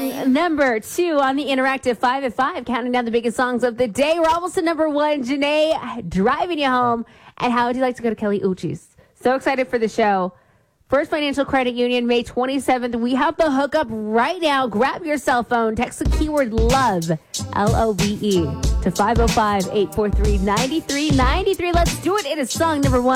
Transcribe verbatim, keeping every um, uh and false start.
Song number two on the Interactive five at five, counting down the biggest songs of the day. We're almost to number one. Janae, driving you home. And how would you like to go to Kelly Uchis? So excited for the show. First Financial Credit Union, May twenty-seventh. We have the hookup right now. Grab your cell phone. Text the keyword LOVE, L O V E, to five oh five, eight four three, nine three nine three. Let's do it. It is song number one.